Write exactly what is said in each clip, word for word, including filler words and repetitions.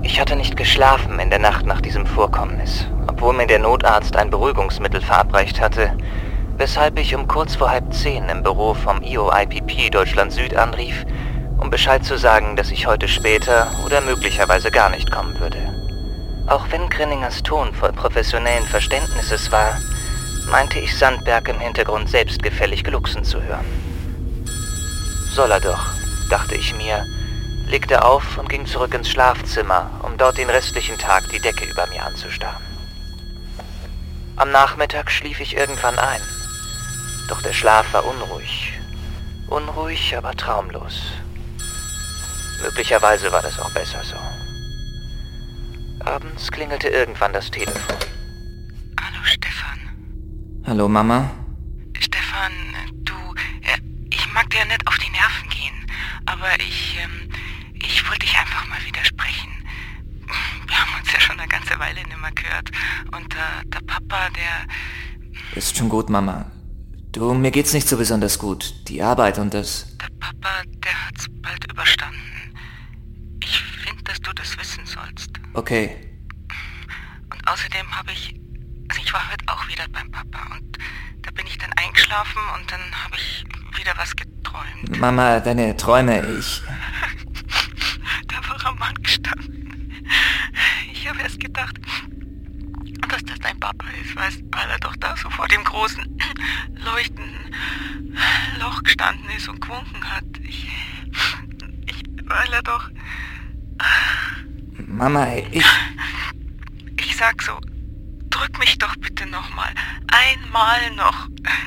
Ich hatte nicht geschlafen in der Nacht nach diesem Vorkommnis, obwohl mir der Notarzt ein Beruhigungsmittel verabreicht hatte, weshalb ich um kurz vor halb zehn im Büro vom I O I P P Deutschland Süd anrief, um Bescheid zu sagen, dass ich heute später oder möglicherweise gar nicht kommen würde. Auch wenn Grinningers Ton voll professionellen Verständnisses war, meinte ich Sandberg im Hintergrund selbstgefällig glucksen zu hören. Soll er doch, dachte ich mir, legte auf und ging zurück ins Schlafzimmer, um dort den restlichen Tag die Decke über mir anzustarren. Am Nachmittag schlief ich irgendwann ein, doch der Schlaf war unruhig. Unruhig, aber traumlos. Möglicherweise war das auch besser so. Abends klingelte irgendwann das Telefon. Hallo Stefan. Hallo Mama? Stefan, du, äh, ich mag dir nicht auf die Nerven gehen, aber ich, ähm, ich wollte dich einfach mal widersprechen. Wir haben uns ja schon eine ganze Weile nicht mehr gehört und äh, der Papa, der... Ist schon gut, Mama. Du, mir geht's nicht so besonders gut. Die Arbeit und das... Der Papa, der hat's bald überstanden. Ich finde, dass du das wissen sollst. Okay. Und außerdem habe ich... Also ich war heute auch wieder beim Papa und da bin ich dann eingeschlafen und dann habe ich wieder was geträumt. Mama, deine Träume, ich... Da war ein Mann gestanden. Ich habe erst gedacht, dass das dein Papa ist, weißt, weil er doch da so vor dem großen, leuchtenden Loch gestanden ist und gewunken hat. Ich... Ich... Weil er doch... Mama, ich... Ich sag so, drück mich doch bitte nochmal. Einmal noch.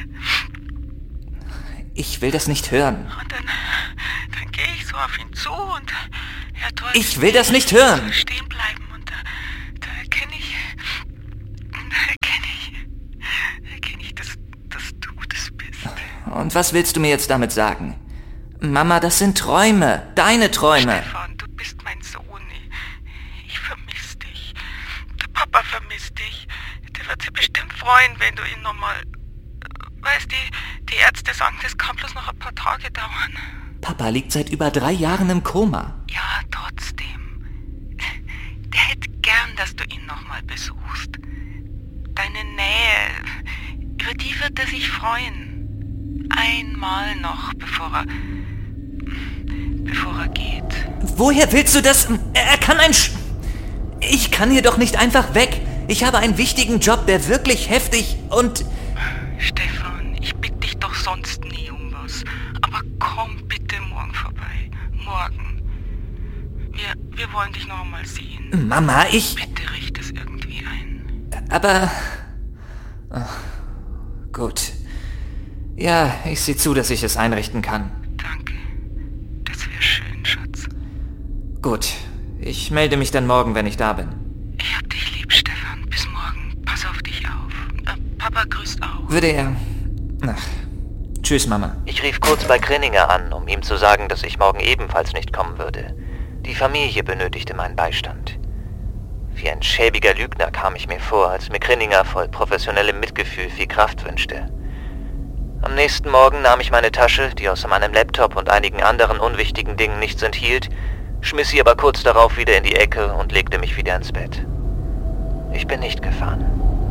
Ich will das nicht hören. Und dann, dann gehe ich so auf ihn zu und er toll. Ich will das nicht hören. Stehen bleiben und da, da erkenne ich, da erkenne ich, erkenne ich, dass, dass du das bist. Und was willst du mir jetzt damit sagen? Mama, das sind Träume. Deine Träume. Stefan, du bist mein Sohn. Ich vermisse dich. Der Papa vermisst dich. Der wird sich bestimmt freuen, wenn du ihn nochmal... Weißt du, die, die Ärzte sagen, das kann bloß noch ein paar Tage dauern. Papa liegt seit über drei Jahren im Koma. Ja, trotzdem. Der hätte gern, dass du ihn nochmal besuchst. Deine Nähe, über die wird er sich freuen. Einmal noch, bevor er... bevor er geht. Woher willst du das? Er kann ein... Sch ich kann hier doch nicht einfach weg. Ich habe einen wichtigen Job, der wirklich heftig und... Stefan, ich bitte dich doch sonst nie um was. Aber komm bitte morgen vorbei. Morgen. Wir, wir wollen dich noch einmal sehen. Mama, ich... Bitte richte es irgendwie ein. Aber... Ach, gut. Ja, ich sehe zu, dass ich es einrichten kann. Danke. Das wäre schön, Schatz. Gut. Ich melde mich dann morgen, wenn ich da bin. Ich hab dich lieb, Stefan. Bis morgen. Pass auf dich auf. Äh, Papa grüßt auch. Würde er... Ach. Tschüss, Mama. Ich rief kurz bei Grinninger an, um ihm zu sagen, dass ich morgen ebenfalls nicht kommen würde. Die Familie benötigte meinen Beistand. Wie ein schäbiger Lügner kam ich mir vor, als mir Grinninger voll professionellem Mitgefühl viel Kraft wünschte. Am nächsten Morgen nahm ich meine Tasche, die außer meinem Laptop und einigen anderen unwichtigen Dingen nichts enthielt, schmiss sie aber kurz darauf wieder in die Ecke und legte mich wieder ins Bett. Ich bin nicht gefahren.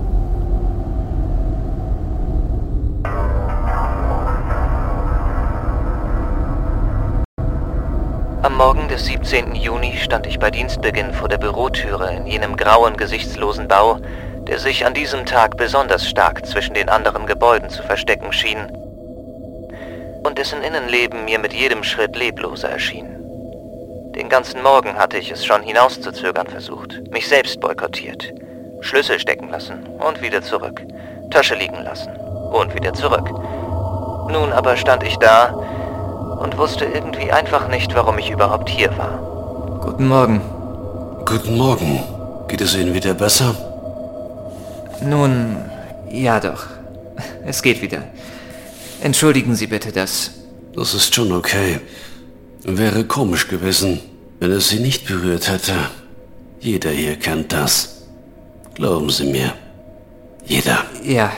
Am Morgen des siebzehnten Juni stand ich bei Dienstbeginn vor der Bürotüre in jenem grauen, gesichtslosen Bau, der sich an diesem Tag besonders stark zwischen den anderen Gebäuden zu verstecken schien und dessen Innenleben mir mit jedem Schritt lebloser erschien. Den ganzen Morgen hatte ich es schon hinauszuzögern versucht, mich selbst boykottiert, Schlüssel stecken lassen und wieder zurück, Tasche liegen lassen und wieder zurück. Nun aber stand ich da und wusste irgendwie einfach nicht, warum ich überhaupt hier war. Guten Morgen. Guten Morgen. Geht es Ihnen wieder besser? Nun, ja doch. Es geht wieder. Entschuldigen Sie bitte das. Das ist schon okay. Wäre komisch gewesen, wenn es Sie nicht berührt hätte. Jeder hier kennt das. Glauben Sie mir. Jeder. Ja.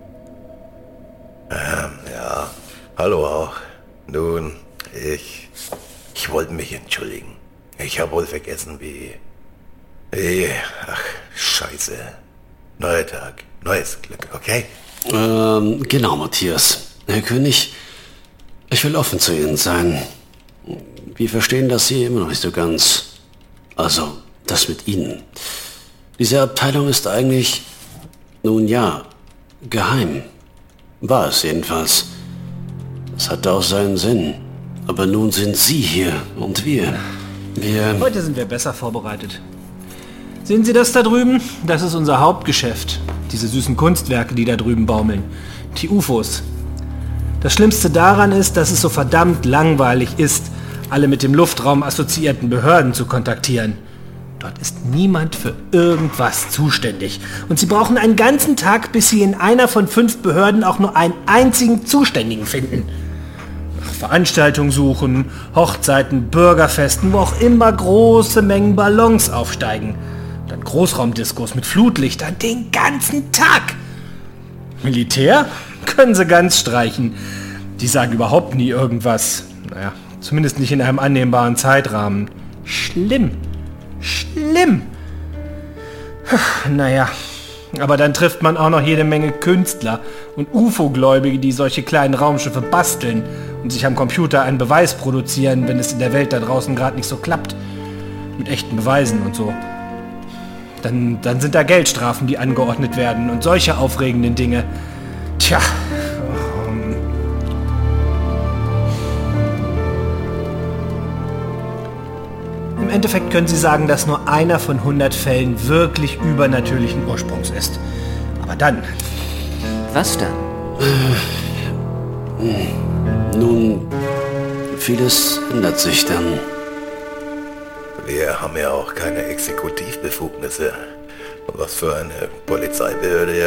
Ähm, ja. Hallo auch. Nun, ich... Ich wollte mich entschuldigen. Ich habe wohl vergessen, wie... Hey, ach, scheiße. Neuer Tag, neues Glück, okay? Ähm, genau, Matthias. Herr König, ich will offen zu Ihnen sein. Wir verstehen das hier immer noch nicht so ganz. Also, das mit Ihnen. Diese Abteilung ist eigentlich, nun ja, geheim. War es jedenfalls. Es hatte auch seinen Sinn. Aber nun sind Sie hier und wir. Wir... Heute sind wir besser vorbereitet. Sehen Sie das da drüben? Das ist unser Hauptgeschäft. Diese süßen Kunstwerke, die da drüben baumeln. Die U F Os. Das Schlimmste daran ist, dass es so verdammt langweilig ist, alle mit dem Luftraum assoziierten Behörden zu kontaktieren. Dort ist niemand für irgendwas zuständig. Und Sie brauchen einen ganzen Tag, bis Sie in einer von fünf Behörden auch nur einen einzigen Zuständigen finden. Nach Veranstaltungen suchen, Hochzeiten, Bürgerfesten, wo auch immer große Mengen Ballons aufsteigen. Dann Großraumdiskos mit Flutlichtern den ganzen Tag. Militär? Können Sie ganz streichen. Die sagen überhaupt nie irgendwas. Naja, zumindest nicht in einem annehmbaren Zeitrahmen. Schlimm. Schlimm. Naja, aber dann trifft man auch noch jede Menge Künstler und U F O-Gläubige, die solche kleinen Raumschiffe basteln und sich am Computer einen Beweis produzieren, wenn es in der Welt da draußen gerade nicht so klappt. Mit echten Beweisen und so. Dann, dann sind da Geldstrafen, die angeordnet werden und solche aufregenden Dinge. Tja. Ähm. Im Endeffekt können Sie sagen, dass nur einer von hundert Fällen wirklich übernatürlichen Ursprungs ist. Aber dann... Was dann? Nun, vieles ändert sich dann. Wir haben ja auch keine Exekutivbefugnisse. Was für eine Polizeibehörde